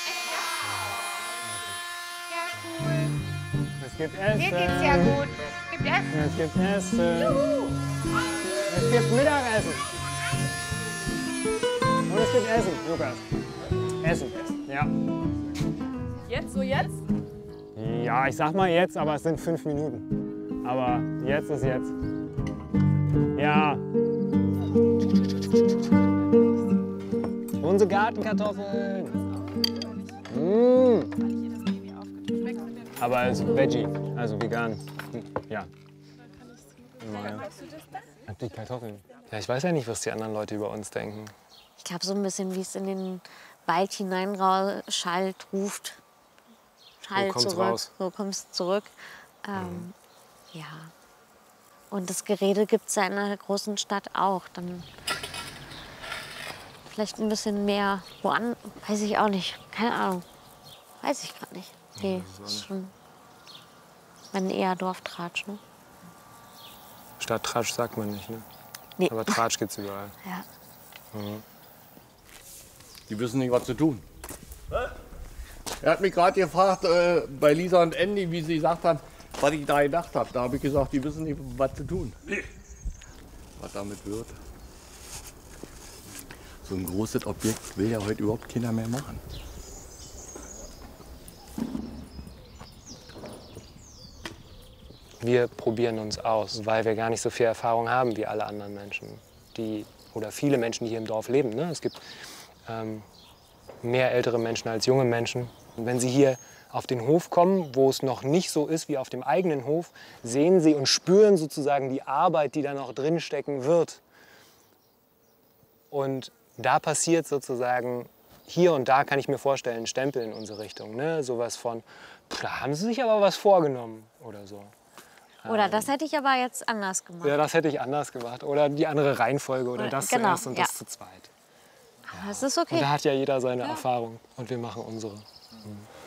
Ja, cool. Es gibt Essen. Mir geht's ja gut. Gibt Essen. Es gibt Essen. Juhu. Es gibt Mittagessen. Und es gibt Essen, Lukas. Essen, ja. Jetzt, so jetzt? Ja, ich sag mal jetzt, aber es sind 5 Minuten. Aber jetzt ist jetzt. Ja. Unsere Gartenkartoffeln. Aber als Veggie, also vegan. Ja. Die Kartoffeln. Ja, ich weiß ja nicht, was die anderen Leute über uns denken. Ich glaube, so ein bisschen, wie es in den Wald hineinschallt, ruft. Schall kommt's zurück. raus. So kommst zurück. Ja. Und das Gerede gibt es ja in einer großen Stadt auch. Dann vielleicht ein bisschen mehr woanders, weiß ich auch nicht. Keine Ahnung. Weiß ich gerade nicht. Nee, ist schon, wenn eher Dorftratsch, ne? Stadttratsch sagt man nicht, ne? Nee. Aber Tratsch gibt's überall. Ja. Die wissen nicht, was zu tun. Er hat mich gerade gefragt, bei Lisa und Andy, wie sie gesagt haben, was ich da gedacht habe. Da habe ich gesagt, die wissen nicht, was zu tun. Was damit wird. So ein großes Objekt will ja heute überhaupt keiner mehr machen. Wir probieren uns aus, weil wir gar nicht so viel Erfahrung haben wie alle anderen Menschen. Oder viele Menschen, die hier im Dorf leben. Ne? Es gibt mehr ältere Menschen als junge Menschen. Und wenn sie hier auf den Hof kommen, wo es noch nicht so ist wie auf dem eigenen Hof, sehen sie und spüren sozusagen die Arbeit, die da noch drin stecken wird. Und da passiert sozusagen, hier und da kann ich mir vorstellen, ein Stempel in unsere Richtung. Ne? Sowas von, da haben sie sich aber was vorgenommen oder so. Oder das hätte ich aber jetzt anders gemacht. Ja, das hätte ich anders gemacht. Oder die andere Reihenfolge oder das Genau, zuerst und ja. das zu zweit. Aber es ist Und okay. da hat ja jeder seine Erfahrung und wir machen unsere.